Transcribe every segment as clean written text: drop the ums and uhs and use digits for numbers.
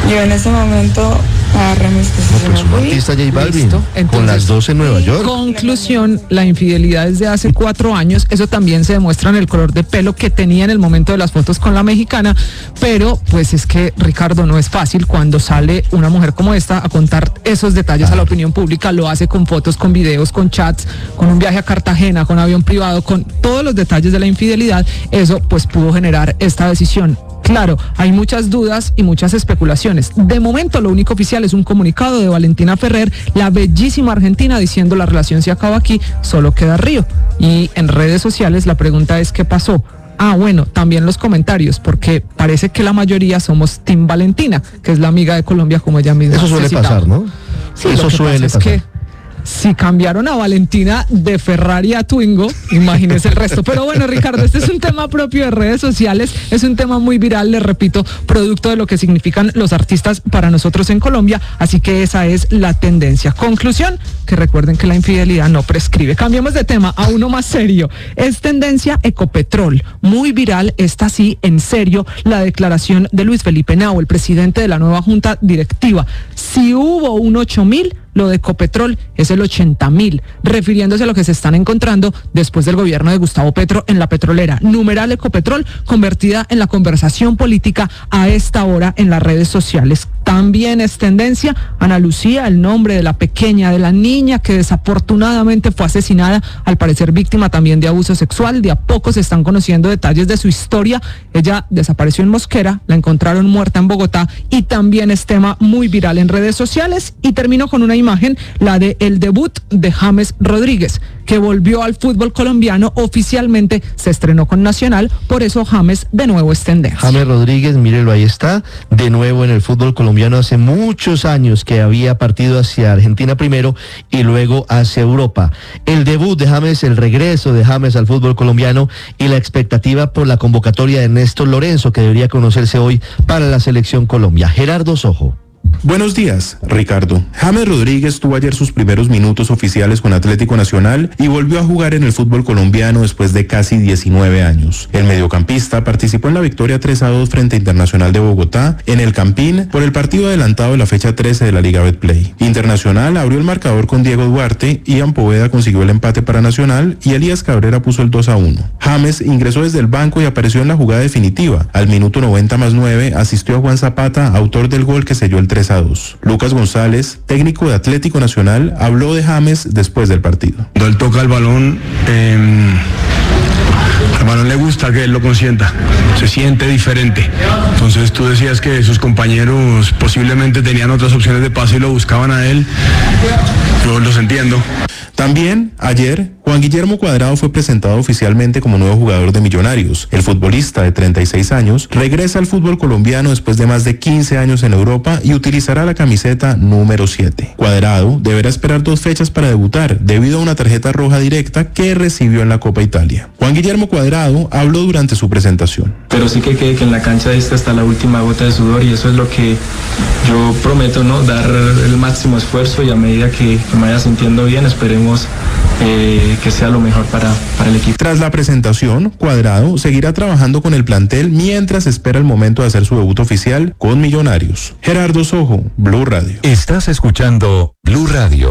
Yo en ese momento agarré mis cosas y me Pues un fui. artista J Balvin, Listo. con Entonces, las dos en Nueva York. Conclusión, la infidelidad es de hace 4 años, eso también se demuestra en el color de pelo que tenía en el momento de las fotos con la mexicana, pero pues es que, Ricardo, no es fácil cuando sale una mujer como esta a contar esos detalles a la opinión pública, lo hace con fotos, con videos, con chats, con un viaje a Cartagena, con avión privado, con todos los detalles de la infidelidad, eso pues pudo generar esta decisión. Claro, hay muchas dudas y muchas especulaciones. De momento, lo único oficial es un comunicado de Valentina Ferrer, la bellísima argentina, diciendo la relación se acaba aquí, solo queda Río. Y en redes sociales la pregunta es ¿qué pasó? Bueno, también los comentarios, porque parece que la mayoría somos Team Valentina, que es la amiga de Colombia, como ella misma Eso suele citaba. pasar, ¿no? Sí, Eso lo que suele pasa pasar. es que si cambiaron a Valentina de Ferrari a Twingo, imagínese el resto. Pero bueno, Ricardo, este es un tema propio de redes sociales, es un tema muy viral, les repito, producto de lo que significan los artistas para nosotros en Colombia, así que esa es la tendencia. Conclusión, que recuerden que la infidelidad no prescribe. Cambiemos de tema a uno más serio. Es tendencia Ecopetrol, muy viral, esta sí, en serio, la declaración de Luis Felipe Nao, el presidente de la nueva junta directiva. Si hubo un 8.000, lo de Ecopetrol es el 80.000, refiriéndose a lo que se están encontrando después del gobierno de Gustavo Petro en la petrolera. Numeral Ecopetrol, convertida en la conversación política a esta hora en las redes sociales. También es tendencia Ana Lucía, el nombre de la pequeña, de la niña que desafortunadamente fue asesinada, al parecer víctima también de abuso sexual. De a poco se están conociendo detalles de su historia. Ella desapareció en Mosquera, la encontraron muerta en Bogotá y también es tema muy viral en redes sociales. Y termino con una imagen, la de el debut de James Rodríguez, que volvió al fútbol colombiano oficialmente, se estrenó con Nacional, por eso James de nuevo es tendencia. James Rodríguez, mírelo, ahí está, de nuevo en el fútbol colombiano. Hace muchos años que había partido hacia Argentina primero y luego hacia Europa. El debut de James, el regreso de James al fútbol colombiano y la expectativa por la convocatoria de Néstor Lorenzo, que debería conocerse hoy para la selección Colombia. Gerardo Sojo. Buenos días, Ricardo. James Rodríguez tuvo ayer sus primeros minutos oficiales con Atlético Nacional y volvió a jugar en el fútbol colombiano después de casi 19 años. El mediocampista participó en la victoria 3-2 frente a Internacional de Bogotá en el Campín por el partido adelantado de la fecha 13 de la Liga Betplay. Internacional abrió el marcador con Diego Duarte, Ian Poveda consiguió el empate para Nacional y Elías Cabrera puso el 2-1. James ingresó desde el banco y apareció en la jugada definitiva. Al minuto 90+9 asistió a Juan Zapata, autor del gol que selló el 3-2. Lucas González, técnico de Atlético Nacional, habló de James después del partido. Cuando él toca el balón, al balón le gusta que él lo consienta, se siente diferente. Entonces tú decías que sus compañeros posiblemente tenían otras opciones de pase y lo buscaban a él. Yo los entiendo. También, ayer, Juan Guillermo Cuadrado fue presentado oficialmente como nuevo jugador de Millonarios. El futbolista de 36 años regresa al fútbol colombiano después de más de 15 años en Europa y utilizará la camiseta número 7. Cuadrado deberá esperar 2 fechas para debutar debido a una tarjeta roja directa que recibió en la Copa Italia. Juan Guillermo Cuadrado habló durante su presentación. Pero sí que quede que en la cancha diste hasta la última gota de sudor y eso es lo que yo prometo, ¿no? Dar el máximo esfuerzo y a medida que me vaya sintiendo bien, esperemos que sea lo mejor para el equipo. Tras la presentación, Cuadrado seguirá trabajando con el plantel mientras espera el momento de hacer su debut oficial con Millonarios. Gerardo Sojo, Blue Radio. Estás escuchando Blue Radio.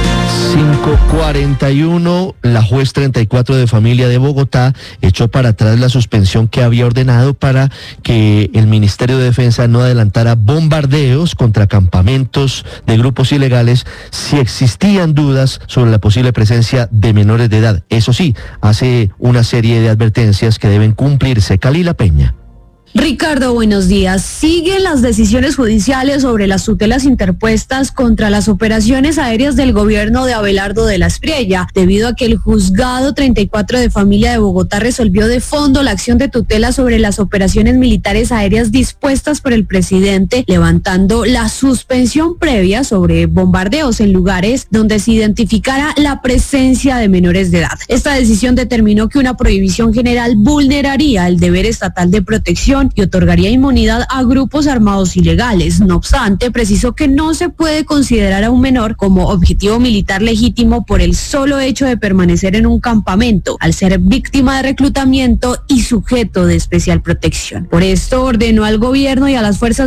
5:41, la juez 34 de familia de Bogotá echó para atrás la suspensión que había ordenado para que el Ministerio de Defensa no adelantara bombardeos contra campamentos de grupos ilegales si existían dudas sobre la posible presencia de menores de edad. Eso sí, hace una serie de advertencias que deben cumplirse. Calila Peña. Ricardo, buenos días. Siguen las decisiones judiciales sobre las tutelas interpuestas contra las operaciones aéreas del gobierno de Abelardo de la Espriella, debido a que el juzgado 34 de familia de Bogotá resolvió de fondo la acción de tutela sobre las operaciones militares aéreas dispuestas por el presidente, levantando la suspensión previa sobre bombardeos en lugares donde se identificara la presencia de menores de edad. Esta decisión determinó que una prohibición general vulneraría el deber estatal de protección y otorgaría inmunidad a grupos armados ilegales. No obstante, precisó que no se puede considerar a un menor como objetivo militar legítimo por el solo hecho de permanecer en un campamento, al ser víctima de reclutamiento y sujeto de especial protección. Por esto ordenó al gobierno y a las fuerzas